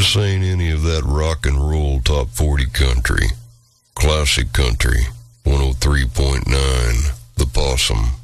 This ain't any of that rock and roll top 40 country. Classic country, 103.9, The Possum.